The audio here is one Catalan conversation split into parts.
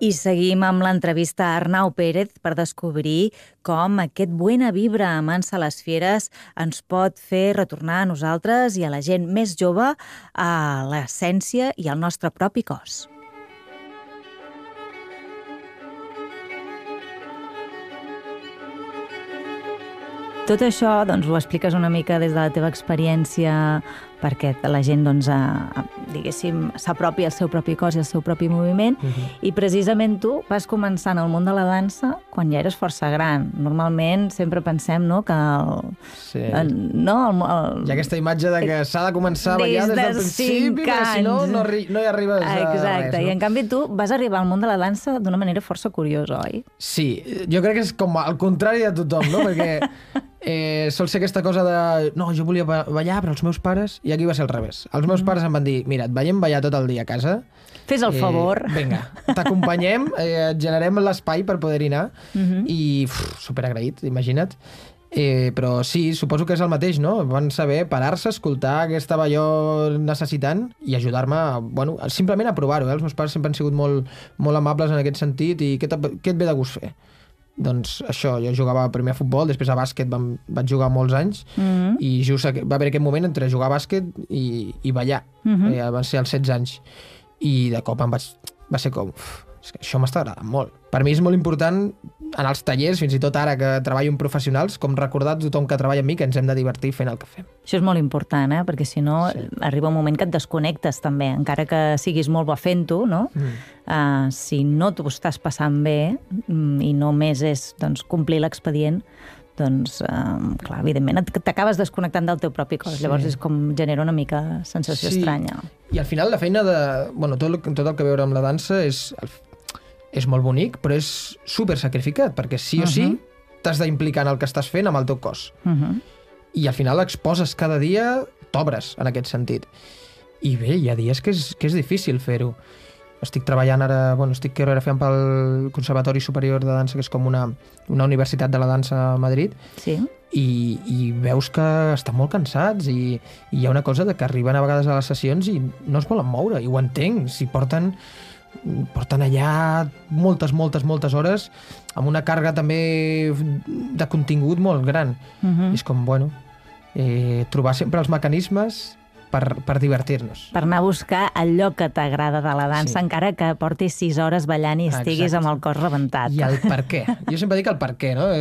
I seguim amb l'entrevista a Arnau Pérez per descobrir com aquest Buena Vibra amansa les fieres ens pot fer retornar a nosaltres i a la gent més jove a l'essència i al nostre propi cos. Tot això doncs, ho expliques una mica des de la teva experiència perquè la gent doncs, diguéssim, s'apropi al seu propi cos i al seu propi moviment i precisament tu vas començar en el món de la dansa quan ja eres força gran. Normalment sempre pensem no, que hi ha aquesta imatge de que s'ha de començar a ballar des del principi, que si no, no hi arribes a res. Exacte, i en canvi tu vas arribar al món de la dansa d'una manera força curiosa, oi? Sí, jo crec que és com al contrari de tothom, no? Perquè sol ser aquesta cosa de no, jo volia ballar, però els meus pares... I aquí va ser al revés. Els meus pares em van dir, mira, et veiem ballar tot el dia a casa. Fes el favor. Vinga, t'acompanyem, et generem l'espai per poder-hi anar. I superagraït, imagina't. Però sí, suposo que és el mateix, no? Van saber parar-se, escoltar què estava jo necessitant i ajudar-me, bueno, simplement a provar-ho. Els meus pares sempre han sigut molt, molt amables en aquest sentit i què et ve de gust fer? Doncs això, jo jugava primer a futbol, després a bàsquet vaig jugar molts anys i just va haver aquest moment entre jugar a bàsquet i ballar. Van ser als 16 anys. I de cop va ser com... És que això m'està agradant molt. Per mi és molt important en els tallers, fins i tot ara que treballo amb professionals, com recordar a tothom que treballa amb mi que ens hem de divertir fent el que fem. Això és molt important, perquè si no arriba un moment que et desconnectes també, encara que siguis molt bo fent-ho, no? Si no t'ho estàs passant bé i només és doncs, complir l'expedient, doncs, clar, evidentment t'acabes desconnectant del teu propi cos. Llavors és com genera una mica sensació estranya. I al final la feina de... Bueno, tot el que veure amb la dansa és molt bonic, però és super sacrificat, perquè sí o sí t'has d'implicar en el que estàs fent amb el teu cos. I al final exposes cada dia, t'obres en aquest sentit. I bé, hi ha dies que és difícil fer-ho. Estic treballant ara, estic coreografiant pel Conservatori Superior de Dansa, que és com una universitat de la dansa a Madrid, i veus que estan molt cansats i hi ha una cosa de que arriben a vegades a les sessions i no es volen moure, i ho entenc, si porten allà moltes hores amb una càrrega també de contingut molt gran. És com, trobar sempre els mecanismes per divertir-nos. Per anar a buscar allò que t'agrada de la dansa, encara que portis 6 hores ballant i estiguis amb el cos rebentat. I el per què. Jo sempre dic el per què, no?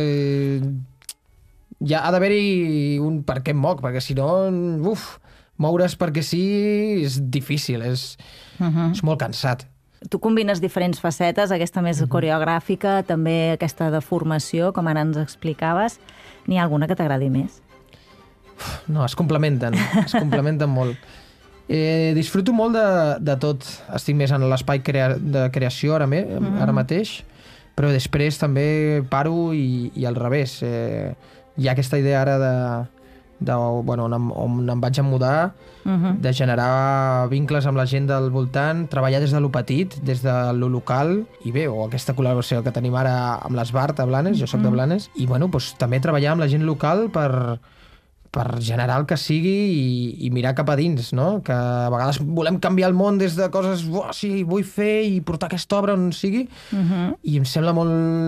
Ha d'haver-hi un per què em moc, perquè si no, moure's perquè sí és difícil, és molt cansat. Tu combines diferents facetes, aquesta més coreogràfica, també aquesta de formació, com ara ens explicaves. N'hi ha alguna que t'agradi més? No, es complementen molt. Disfruto molt de tot. Estic més en l'espai de creació ara mateix, però després també paro i al revés. Hi ha aquesta idea ara on em vaig a mudar, de generar vincles amb la gent del voltant, treballar des de lo petit, des de lo local, i bé, o aquesta col·laboració que tenim ara amb l'Esbart a Blanes, jo soc de Blanes, i també treballar amb la gent local per generar el que sigui i mirar cap a dins, no? Que a vegades volem canviar el món des de coses, sí, vull fer i portar aquesta obra on sigui, i em sembla molt